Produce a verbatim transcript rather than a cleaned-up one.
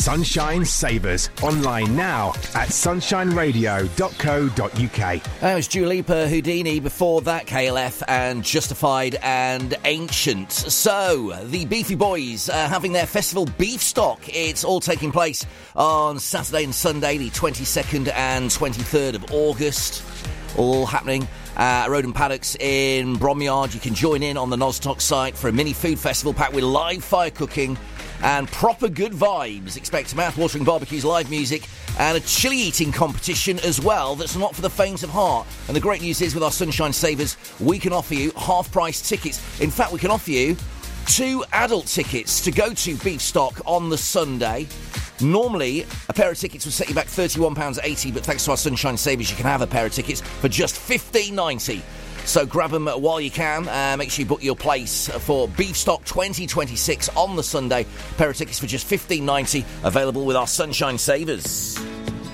Sunshine Savers. Online now at sunshine radio dot co dot uk. That was Dua Lipa, Houdini, before that K L F and Justified and Ancient. So, the Beefy Boys are having their festival Beef Stock. It's all taking place on Saturday and Sunday, the twenty-second and twenty-third of August. All happening at Roden Paddocks in Bromyard. You can join in on the Nostock site for a mini food festival packed with live fire cooking and proper good vibes. Expect mouth-watering barbecues, live music, and a chili eating competition as well that's not for the faint of heart. And the great news is, with our Sunshine Savers, we can offer you half-price tickets. In fact, we can offer you two adult tickets to go to Beef Stock on the Sunday. Normally, a pair of tickets would set you back thirty-one pounds eighty, but thanks to our Sunshine Savers, you can have a pair of tickets for just fifteen pounds ninety. So grab them while you can. Uh, make sure you book your place for Beef Stock twenty twenty-six on the Sunday. A pair of tickets for just fifteen pounds ninety, available with our Sunshine Savers.